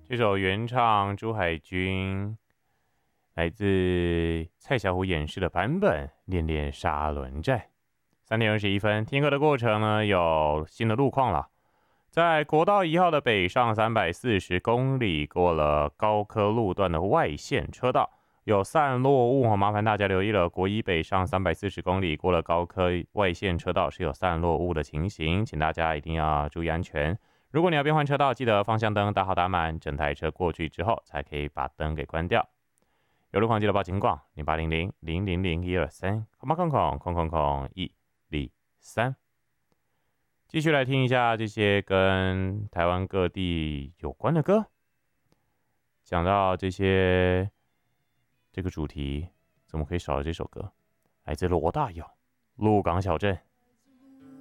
这首原唱朱海军，来自蔡小虎演示的版本《恋恋沙仑寨》。3:21，听歌的过程呢有新的路况了，在国道1号的北上340公里，过了高科路段的外线车道，有散落物，麻烦大家留意了。国一北上340公里，过了高科外线车道是有散落物的情形，请大家一定要注意安全。如果你要变换车道，记得方向灯打好打满，整台车过去之后才可以把灯给关掉。有路况记得报警广0800-000-123，123。继续来听一下这些跟台湾各地有关的歌。讲到这个主题，怎么可以少了这首歌？来自罗大佑，《鹿港小镇》。